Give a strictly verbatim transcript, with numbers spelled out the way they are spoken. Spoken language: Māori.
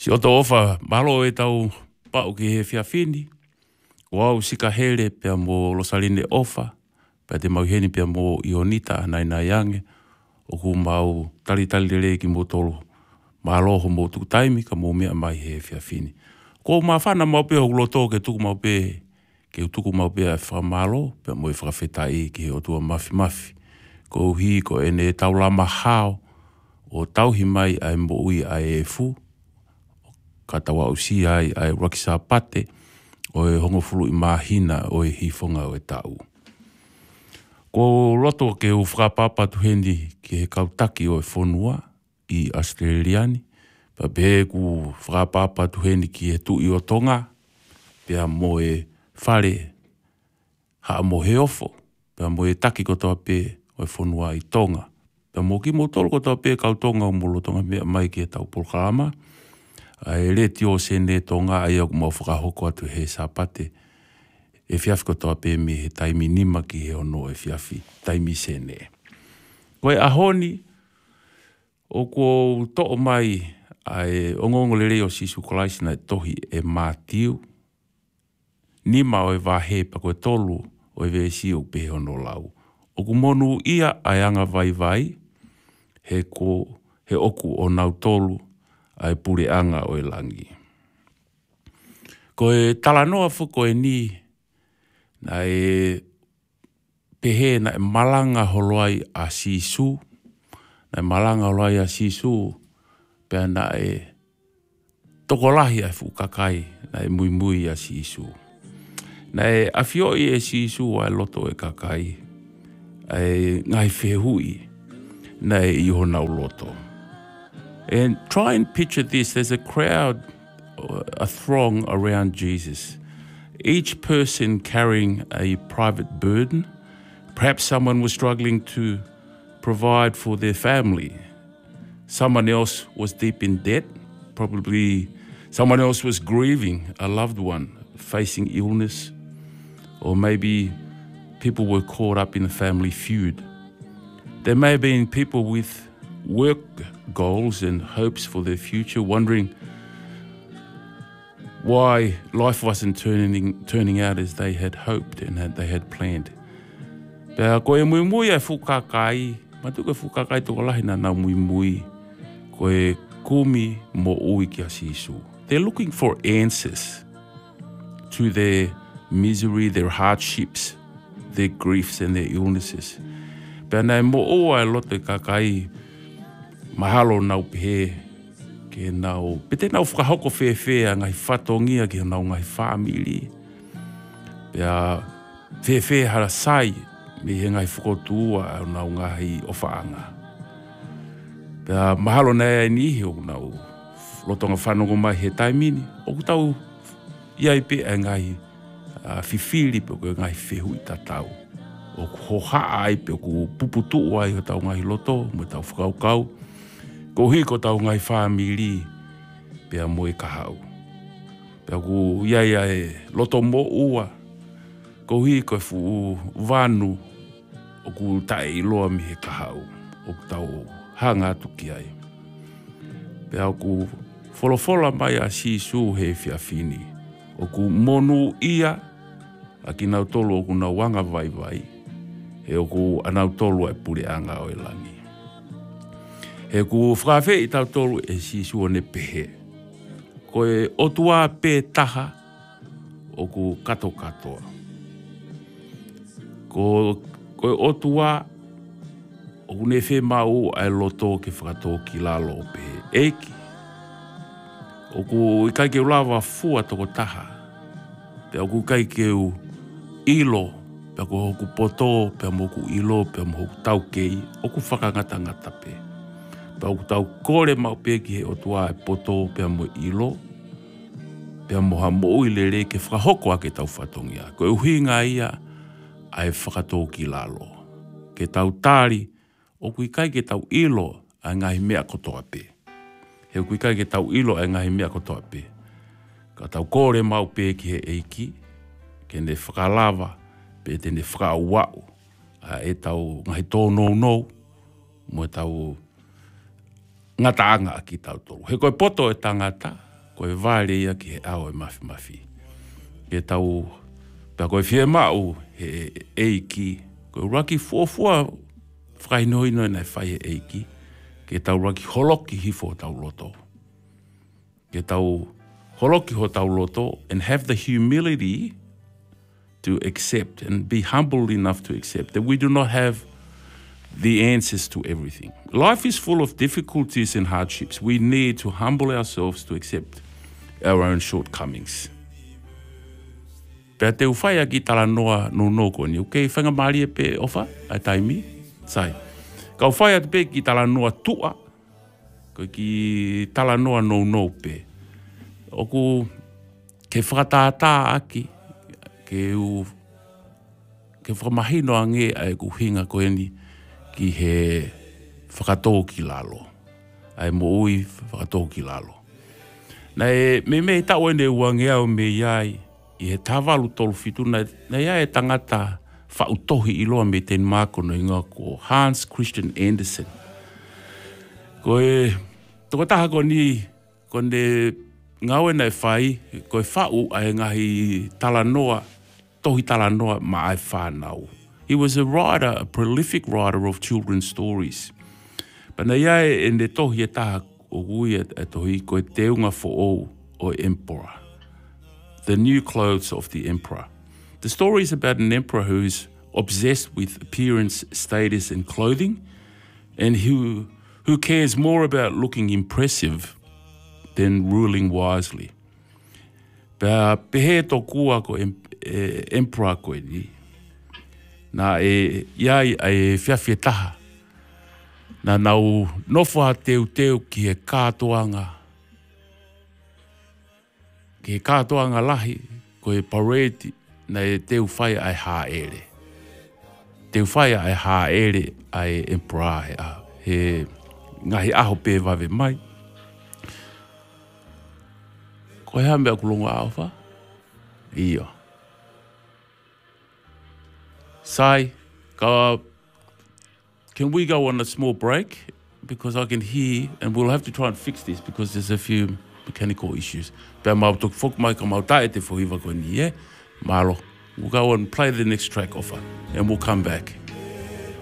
Si o to ofa malo e tau pau ki he fiafini. Wau sika hele pia mo losaline ofa. Pia te mauheni pia mo ionita nai nai ange. O ku mau tali tali le ki mo tolo. Malo ho mo tu taimi ka mo mea mai he fiafini. Ko ma fana mau pe ho loto ke tuku mau pe ke tuku mau pe a whamalo. Pia mo e whakawhetai ki he o tua mafi mafi. Ko hi ko ene tau lama hao. O tauhi mai ai mo ui ai e fu. Ka tawa usi ai ai rakisa pate. O e hongofulu i mahina o e hifonga o e tau. Ko roto ke u whakapapa tuheni ki he kautaki o e whonua i Australiani. Pa be ku whakapapa tuheni ki he tu i o tonga. Pea mo e whare haa mo he ofo. Pea mo e taki kotoa pe o e whonua i tonga. Pea mo ki mo tolo kotoa pe kautonga o molo tonga mea mai ki he tau polkarama. Ai le tio sene tonga ai au mau whakahoko atu he sapate. E fiafi kotoa pe me he taimi nima ki he ono e fiafi taimi sene. Koe ahoni, o ko to'o mai ai ongongo le leo sisu kolaisi na tohi e mātiu. Nima o e wahe pa koe tolu o e vesi o pe ono lau. O ku monu ia ai anga vai vai, he ko he oku o nau tolu ai pure anga o e langi. Ko e talanoa fuko e ni, na e pehe na e malanga holoai a sisu, na e malanga holoai a sisu, pea na e tokolahi ai fukakai, na e mui mui a sisu. Na e afioi e sisu ai loto e kakai, ai ngai fehui, na e iho nau loto. And try and picture this. There's a crowd, a throng around Jesus. Each person carrying a private burden. Perhaps someone was struggling to provide for their family. Someone else was deep in debt. Probably someone else was grieving a loved one, facing illness. Or maybe people were caught up in a family feud. There may have been people with work goals and hopes for their future, wondering why life wasn't turning turning out as they had hoped and had they had planned. Pea koe mui mui e fukakai, matu koe fukakai toko lahi na nau mui mui, koe kumi mo ui ki a sisu. They're looking for answers to their misery, their hardships, their griefs and their illnesses. Pea nei mo o ai loto kakai, mahalo nau pehe, ke nau, pete nau whakahoko whewhea ngai whatongia ki nau ngai whamili. Pea whewhea hara sai, me he ngai whakotua au nau ngai o whaanga. Pea mahalo nei ai nihi o nau, lotonga whanongo mai he taimini, o kutau iai pe ai ngai uh, whiwhiri pe koe ngai whehu i tatau. O ko haa ai pe ko puputu ai o tau ngai loto, mo tau whakaukau. Ko hi ko tau ngai whamili, pea mo e kahau. Pea ko iai ai loto mo ua, ko hi ko fu vanu, o ku tae iloa mi he kahau, o ku tau hanga atu ki ai. Pea ku wholofola mai a sisu he fiafini, o ku monu ia, a ki nau tolo o ku nau wanga vai vai, he o ku anau tolo e pure anga o e langi. He ku whakawhe i tau tolu e sisu o ne pehe. Ko e otua pe taha o ku kato katoa. Ko, ko e otua o ku ne whe mau ai loto ke whakato ki lalo o pehe. Eiki. O ku i kai keu lawa fua toko taha. Pe o ku kai keu ilo. Pe o ku poto, pe mo ku ilo, pe mo ku tau kei. O ku whakangata ngata pe. Pau tau kore mau pe ki he o tua e poto pea mo ilo. Pea moha mo ui lere ke whakahoko ake tau whatongia. Ko e uhinga ia ai whakato ki lalo. Ke tau tāri o kui kai ke tau ilo ai ngahi mea kotoa pe. He kui kai ke tau ilo ai ngahi mea kotoa pe. Ka tau kore mau pe ki he eiki. Ke ne whakalava pe te ne whakauau. E tau ngahi tō nou nou. Mo e tau ngata anga ki tau tolu. He koe poto e tangata, koe vāle ia ki he au e mafi mafi. Ke tau, pia koe fie mau he eiki, koe raki fuafua whakainoino nei whai he eiki, ke tau raki holoki hifo tau loto. Ke tau holoki ho tau loto and have the humility to accept and be humble enough to accept that we do not have the answers to everything. Life is full of difficulties and hardships. We need to humble ourselves to accept our own shortcomings. Pea te uwhaia ki tala noa no noko ni, okay, whanga maari e pe ofa, ai taimi, sai. Ka uwhaia te pe ki tala noa tua, ko ki tala noa no no pe. Oku ke whakatātā aki, ke u, ke whakamahino ange ai ku hinga koe ni, ki he whakatō ki lalo. Ai mo ui whakatō ki lalo. Na e me me ta oene uangea o me iai, i he tāwalu tolu fitu, na, na iai e tangata whautohi iloa me ten mākono i ngā ko Hans Christian Andersen. Ko e, toko taha ko ni, ko ne ngawe nei whai, ko e whau ai ngahi talanoa, tohi talanoa ma ai whanau. He was a writer, a prolific writer of children's stories. But na iai e ne tohi e taha o gui e tohi ko e teunga fo o o emperor. The new clothes of the emperor. The story is about an emperor who is obsessed with appearance, status and clothing, and who, who cares more about looking impressive than ruling wisely. Pea pehe to kua ko em, e, emperor ko e ni. Na e iai e whiawhia taha. Na nau nofua teu teu ki he kātoanga. Ki he kātoanga lahi ko e parade na e teu whai ai hā ere. Teu whai ai hā ere ai emperor he a. He ngahi aho pe wawe mai. Ko hea mea kulonga awha? Ia. Sai, ka, can we go on a small break? Because I can hear, and we'll have to try and fix this because there's a few mechanical issues. Pea mau tuk fok mai ka mau tae te whoiwa koe ni, eh? Malo. We'll go on and play the next track offer, and we'll come back.